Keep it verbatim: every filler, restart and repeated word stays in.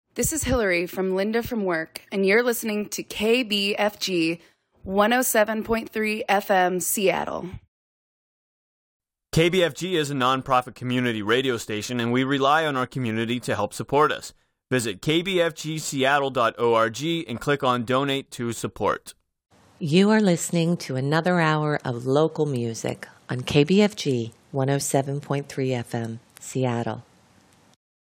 This is Hillary from Linda from Work, and you're listening to K B F G one oh seven point three F M Seattle. K B F G is a nonprofit community radio station, and we rely on our community to help support us. Visit k b f g seattle dot org and click on Donate to Support. You are listening to another hour of local music on K B F G one oh seven point three F M, Seattle.